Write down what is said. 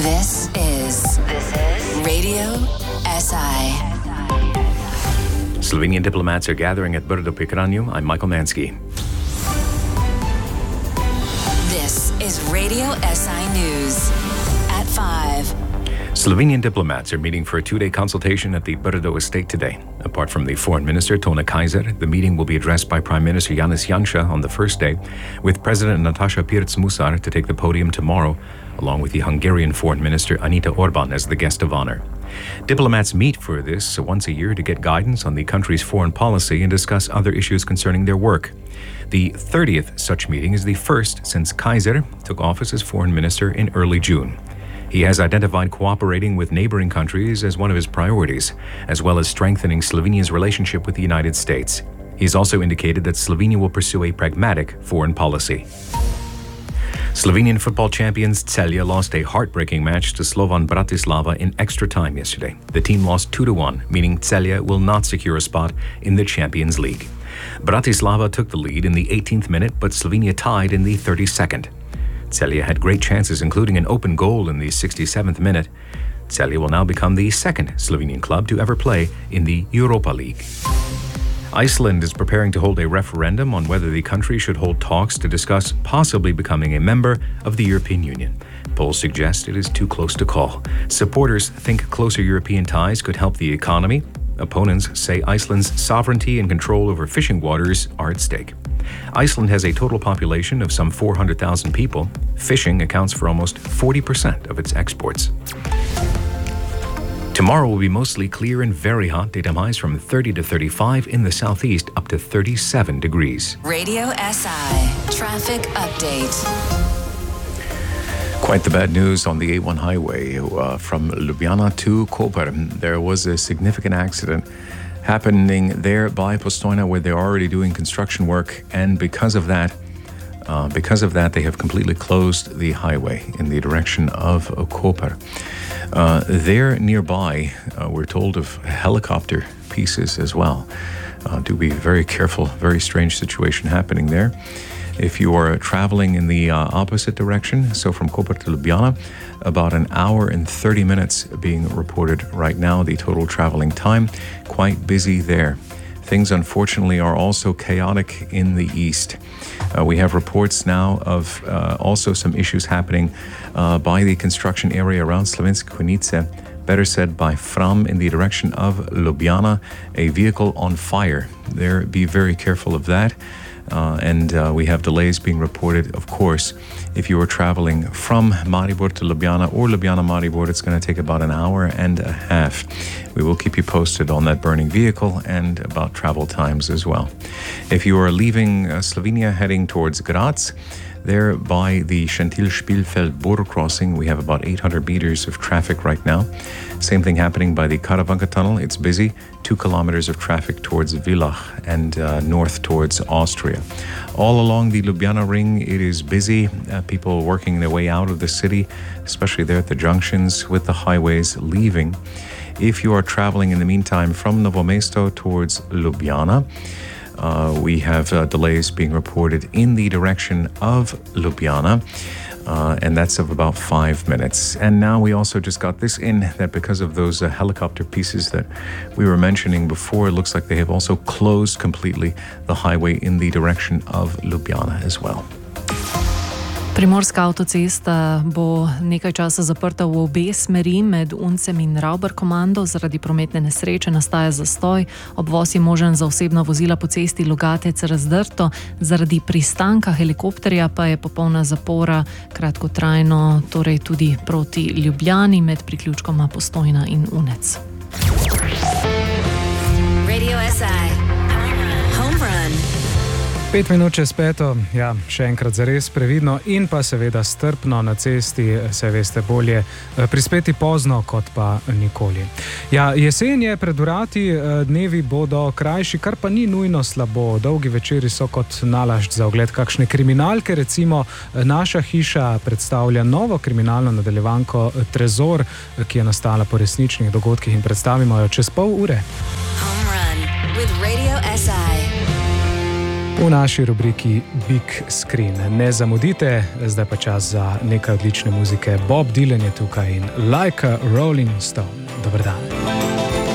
This is Radio SI. Slovenian diplomats are gathering at Brdo pri Kranju. I'm Michael Mansky. This is Radio SI News at 5. Slovenian diplomats are meeting for a two-day consultation at the Brdo estate today. Apart from the foreign minister, Tone Kaiser, the meeting will be addressed by Prime Minister Janez Janša on the first day, with President Nataša Pirc-Musar to take the podium tomorrow, along with the Hungarian foreign minister Anita Orban as the guest of honor. Diplomats meet for this once a year to get guidance on the country's foreign policy and discuss other issues concerning their work. The 30th such meeting is the first since Kaiser took office as foreign minister in early June. He has identified cooperating with neighboring countries as one of his priorities, as well as strengthening Slovenia's relationship with the United States. He's also indicated that Slovenia will pursue a pragmatic foreign policy. Slovenian football champions Celje lost a heartbreaking match to Slovan Bratislava in extra time yesterday. The team lost 2-1, meaning Celje will not secure a spot in the Champions League. Bratislava took the lead in the 18th minute, but Slovenia tied in the 32nd. Celje had great chances, including an open goal in the 67th minute. Celje will now become the second Slovenian club to ever play in the Europa League. Iceland is preparing to hold a referendum on whether the country should hold talks to discuss possibly becoming a member of the European Union. Polls suggest it is too close to call. Supporters think closer European ties could help the economy. Opponents say Iceland's sovereignty and control over fishing waters are at stake. Iceland has a total population of some 400,000 people. Fishing accounts for almost 40% of its exports. Tomorrow will be mostly clear and very hot. Daytime highs from 30 to 35 in the southeast, up to 37 degrees. Radio SI Traffic Update. Quite the bad news on the A1 highway from Ljubljana to Koper. There was a significant accident happening there by Postojna, where they're already doing construction work, and because of that, they have completely closed the highway in the direction of Koper. There nearby, we're told of helicopter pieces as well. Do be very careful. Very strange situation happening there. If you are traveling in the opposite direction, so from Koper to Ljubljana, about an hour and 30 minutes being reported right now, the total traveling time. Quite busy there. Things, unfortunately, are also chaotic in the east. We have reports now of also some issues happening by the construction area around Slovenske Konjice, better said by Fram, in the direction of Ljubljana, a vehicle on fire. There, be very careful of that. And we have delays being reported, of course. If you are traveling from Maribor to Ljubljana or Ljubljana-Maribor, it's going to take about an hour and a half. We will keep you posted on that burning vehicle and about travel times as well. If you are leaving Slovenia heading towards Graz, there by the Šentilj-Špilfeld border crossing, we have about 800 meters of traffic right now. Same thing happening by the Karavanka tunnel. It's busy. 2 kilometers of traffic towards Villach and north towards Austria. All along the Ljubljana ring, it is busy. People working their way out of the city, especially there at the junctions with the highways leaving. If you are traveling in the meantime from Novo Mesto towards Ljubljana, we have delays being reported in the direction of Ljubljana, and that's of about 5 minutes. And now we also just got this in, that because of those helicopter pieces that we were mentioning before, it looks like they have also closed completely the highway in the direction of Ljubljana as well. Primorska avtocesta bo nekaj časa zaprta v obe smeri med Uncem in Ravbar-Komando. Zaradi prometne nesreče nastaja zastoj. Obvoz je možen za osebna vozila po cesti Logatec-Razdrto. Zaradi pristanka helikopterja pa je popolna zapora kratkotrajno, torej tudi proti Ljubljani med priključkoma Postojna in Unec. Radio SI Home Run. 5 minut čez 5, ja, še enkrat zares previdno in pa seveda strpno na cesti, se veste bolje, prispeti pozno kot pa nikoli. Ja, jesen je pred vrati, dnevi bodo krajši, kar pa ni nujno slabo. Dolgi večeri so kot nalašč za ogled kakšne kriminalke, recimo Naša hiša predstavlja novo kriminalno nadaljevanko Trezor, ki je nastala po resničnih dogodkih in predstavimo jo čez pol ure. Home Run with Radio SI. v naši rubriki Big Screen. Ne zamudite, zdaj pa čas za nekaj odlične muzike. Bob Dylan je tukaj in Like a Rolling Stone. Dober dan.